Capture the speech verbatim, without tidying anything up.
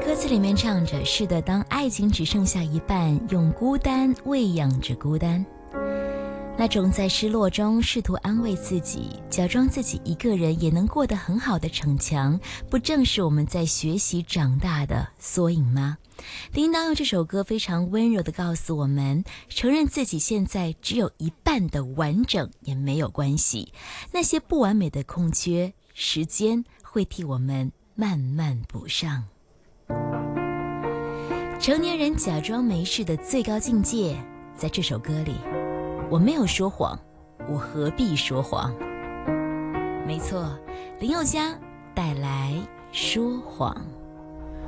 歌词里面唱着，是的，当爱情只剩下一半，用孤单喂养着孤单。那种在失落中试图安慰自己，假装自己一个人也能过得很好的逞强，不正是我们在学习长大的缩影吗？叮当用这首歌非常温柔地告诉我们，承认自己现在只有一半的完整也没有关系，那些不完美的空缺，时间会替我们慢慢补上。成年人假装没事的最高境界，在这首歌里，我没有说谎，我何必说谎？没错，林宥嘉带来说谎。